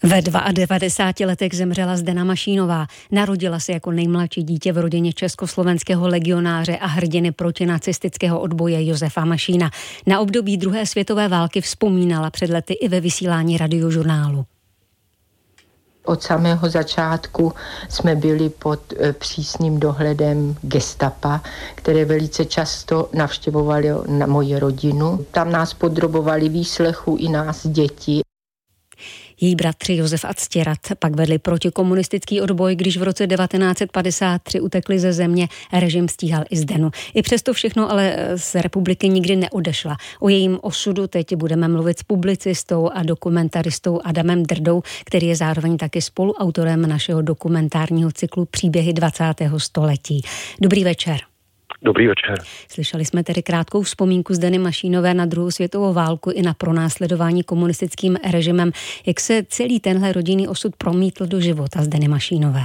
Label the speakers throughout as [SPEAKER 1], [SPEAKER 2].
[SPEAKER 1] Ve 92 letech zemřela Zdena Mašínová. Narodila se jako nejmladší dítě v rodině československého legionáře a hrdiny protinacistického odboje Josefa Mašína. Na období druhé světové války vzpomínala před lety i ve vysílání Radiožurnálu.
[SPEAKER 2] Od samého začátku jsme byli pod přísným dohledem gestapa, které velice často navštěvovali na moji rodinu. Tam nás podrobovali výslechu i nás děti.
[SPEAKER 1] Její bratři Josef a Ctirad pak vedli protikomunistický odboj, když v roce 1953 utekli ze země, režim stíhal i Zdenu. I přesto všechno ale z republiky nikdy neodešla. O jejím osudu teď budeme mluvit s publicistou a dokumentaristou Adamem Drdou, který je zároveň taky spoluautorem našeho dokumentárního cyklu Příběhy 20. století. Dobrý večer.
[SPEAKER 3] Dobrý večer.
[SPEAKER 1] Slyšeli jsme tedy krátkou vzpomínku Zdeny Mašínové na druhou světovou válku i na pronásledování komunistickým režimem. Jak se celý tenhle rodinný osud promítl do života Zdeny Mašínové?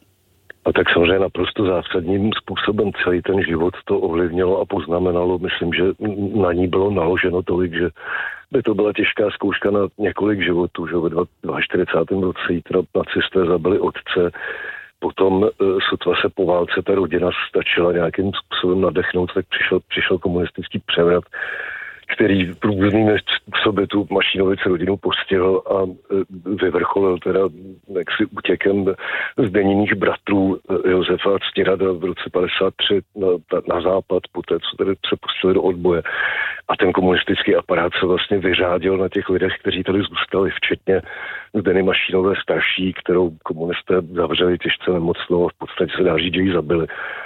[SPEAKER 3] A tak samozřejmě naprosto zásadním způsobem celý ten život to ovlivnilo a poznamenalo. Myslím, že na ní bylo naloženo tolik, že by to byla těžká zkouška na několik životů. Že ve 42. roce jí nacisté zabili otce. Potom sotva se po válce ta rodina stačila nějakým způsobem nadechnout, tak přišel komunistický převrat, který různými způsoby tu Mašínovici rodinu postihl a vyvrcholil teda jaksi útěkem Zdeniných bratrů Josefa a Ctirada v roce 53 na západ, poté co tedy se pustili do odboje. A ten komunistický aparát se vlastně vyřádil na těch lidech, kteří tady zůstali, včetně Zdeny Mašínové starší, kterou komunisté zavřeli těžce nemocnou a v podstatě se dá říct, že ji zabili.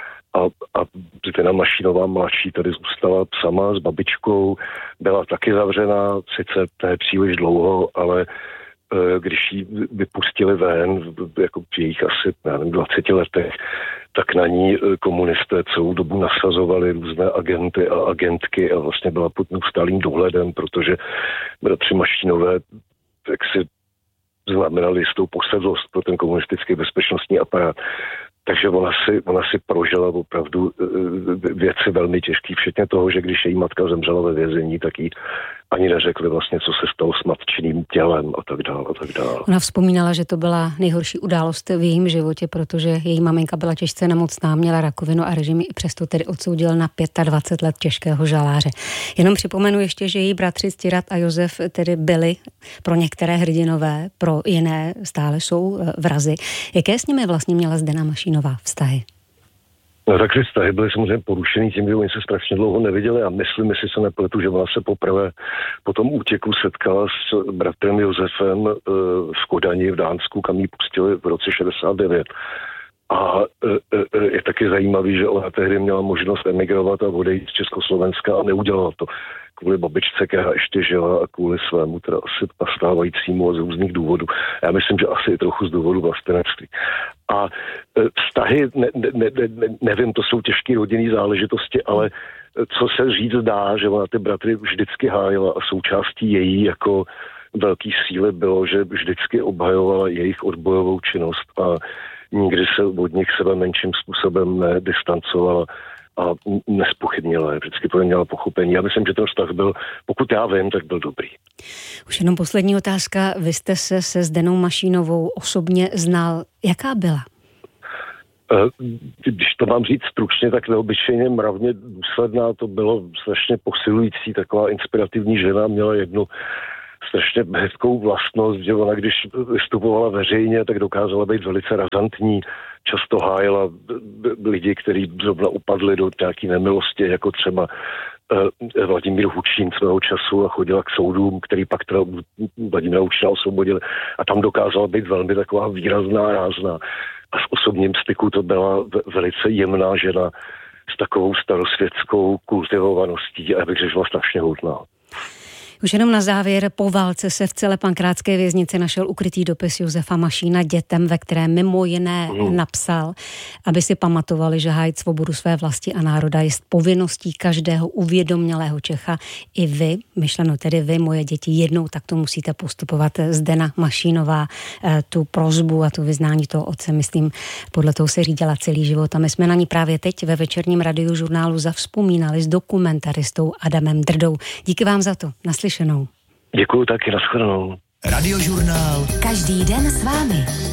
[SPEAKER 3] A Zdena Mašínová mladší tady zůstala sama s babičkou, byla taky zavřená, sice ne příliš dlouho, ale když ji vypustili ven, jako v jejich asi 20 letech, tak na ní komunisté celou dobu nasazovali různé agenty a agentky a vlastně byla pod neustálým dohledem, protože bratři Mašínové tak si znamenali jistou posedlost pro ten komunistický bezpečnostní aparát. Takže ona si prožila opravdu věci velmi těžké, včetně toho, že když její matka zemřela ve vězení, tak jí ani neřekli vlastně, co se stalo s matčiným tělem a tak dále.
[SPEAKER 1] Ona vzpomínala, že to byla nejhorší událost v jejím životě, protože její maminka byla těžce nemocná, měla rakovinu a režim ji přesto tedy odsoudil na 25 let těžkého žaláře. Jenom připomenu ještě, že její bratři Ctirad a Josef tedy byli pro některé hrdinové, pro jiné stále jsou vrazi. Jaké s nimi vlastně měla Zdena Mašínová vztahy?
[SPEAKER 3] No tak ty vztahy byly samozřejmě porušený tím, že oni se strašně dlouho neviděli a myslím, jestli se nepletu, že ona se poprvé po tom útěku setkala s bratrem Josefem v Kodani v Dánsku, kam ji pustili v roce 69. A je taky zajímavý, že ona tehdy měla možnost emigrovat a odejít z Československa a neudělala to kvůli babičce, která ještě žila a kvůli svému teda asi nastávajícímu a z různých důvodů. Já myslím, že asi i trochu z důvodu vlastenectví. A vztahy, nevím, to jsou těžké rodinné záležitosti, ale co se říct dá, že ona ty bratry vždycky hájila a součástí její jako velký síly bylo, že vždycky obhajovala jejich odbojovou činnost a nikdy se od nich sebe menším způsobem nedistancovala a nezpochybnila. Vždycky pro ně měla pochopení. Já myslím, že ten vztah byl, pokud já vím, tak byl dobrý.
[SPEAKER 1] Už jenom poslední otázka. Vy jste se Zdenou Mašínovou osobně znal. Jaká byla?
[SPEAKER 3] Když to mám říct stručně, tak neobyčejně mravně důsledná. To bylo strašně posilující, taková inspirativní žena, měla jednu strašně hezkou vlastnost, že ona, když vystupovala veřejně, tak dokázala být velice razantní. Často hájila lidi, kteří zrovna upadli do nějaké nemilosti, jako třeba Vladimír Hučín svého času a chodila k soudům, který pak teda Vladimíra Hučína osvobodili. A tam dokázala být velmi taková výrazná, rázná. A v osobním styku to byla velice jemná žena s takovou starosvětskou kultivovaností a já bych řekl, že byla strašně hodná.
[SPEAKER 1] Už jenom na závěr, po válce se v celé pankrátské věznici našel ukrytý dopis Josefa Mašína dětem, ve kterém mimo jiné napsal, aby si pamatovali, že hájit svobodu své vlasti a národa je povinností každého uvědomělého Čecha. I vy, myšleno tedy vy, moje děti, jednou takto musíte postupovat. Zdena Mašínová tu prosbu a tu vyznání toho otce, myslím, podle toho se řídila celý život. A my jsme na ní právě teď ve večerním radiožurnálu zavzpomínali s dokumentaristou Adamem Drdou. Díky vám za to. Naslyšenou.
[SPEAKER 3] Děkuju taky, nashledanou.
[SPEAKER 4] Radiožurnál. Každý Každý den s vámi.